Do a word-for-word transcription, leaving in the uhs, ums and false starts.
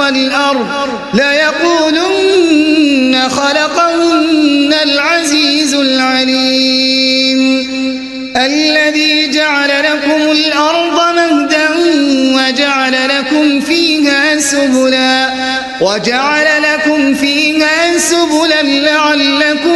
والأرض ليقولن خلقهن العزيز العليم الذي جعل لكم الأرض مهدا وجعل لكم فيها سبلا وجعل لكم فيها سبلا لعلكم